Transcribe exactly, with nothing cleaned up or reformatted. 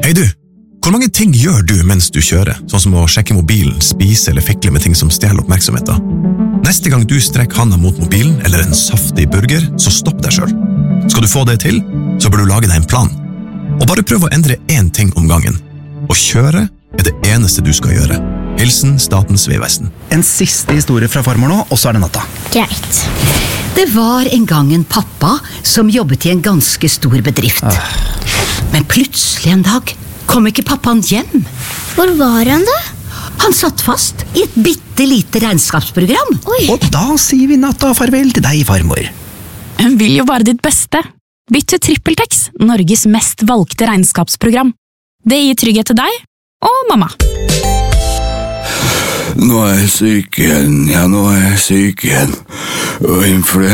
Hei du, hvor mange ting gjør du mens du kjører, sånn som å sjekke mobilen, spise eller fikle med ting som stjeler oppmerksomheten? Neste gang du strekker handa mot mobilen eller en saftig burger, så stopp deg selv. Skal du få det til, så bør du lage deg en plan. Og bare prøv å endre én ting om gangen. Å kjøre er det eneste du skal gjøre. Hilsen Statens vegvesen. En siste historie fra farmor nå, og så er det natta. Greit. Det var en gang en pappa som jobbet i en ganske stor bedrift. Ah. Men plutselig en dag kom ikke pappaen hjem. Hvor var han da? Han satt fast i et bittelite regnskapsprogram. Oi. Og da sier vi natta farvel til deg, farmor. Hun vil jo bare ditt beste. Bytt til TrippelTex, Norges mest valgte regnskapsprogram. Det gir trygghet til deg og mamma. Nå er jeg syk igjen, ja, nå er jeg syk igjen. Og influensa.